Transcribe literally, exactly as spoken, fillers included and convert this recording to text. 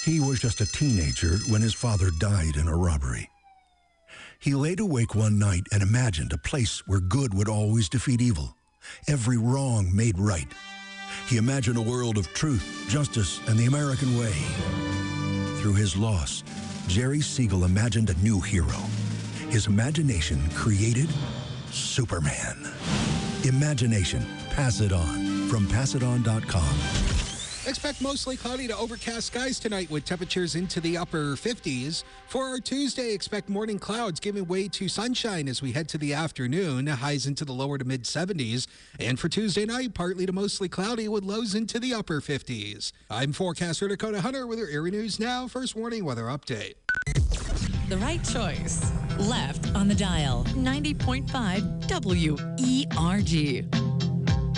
He was just a teenager when his father died in a robbery. He laid awake one night and imagined a place where good would always defeat evil, every wrong made right. He imagined a world of truth, justice, and the American way. Through his loss, Jerry Siegel imagined a new hero. His imagination created Superman. Imagination. Pass it on. From pass it on dot com. Expect mostly cloudy to overcast skies tonight with temperatures into the upper fifties. For our Tuesday, expect morning clouds giving way to sunshine as we head to the afternoon, highs into the lower to mid seventies. And for Tuesday night, partly to mostly cloudy with lows into the upper fifties. I'm forecaster Dakota Hunter with your Erie News Now First Warning Weather Update. The right choice. Left on the dial. ninety point five W E R G.